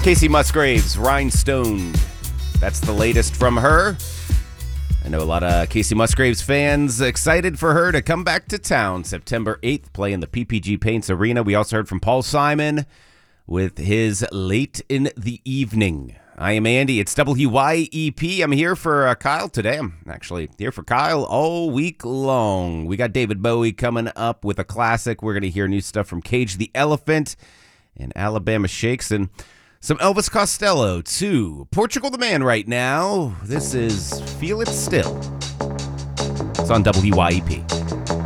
Casey Musgraves, Rhinestone. That's the latest from her. I know a lot of Casey Musgraves fans excited for her to come back to town September 8th, play in the PPG Paints Arena. We also heard from Paul Simon with his Late in the Evening. I am Andy. It's WYEP. I'm here for Kyle today. I'm actually here for Kyle all week long. We got David Bowie coming up with a classic. We're going to hear new stuff from Cage the Elephant and Alabama Shakes and some Elvis Costello, too. Portugal the Man right now. This is Feel It Still. It's on WYEP.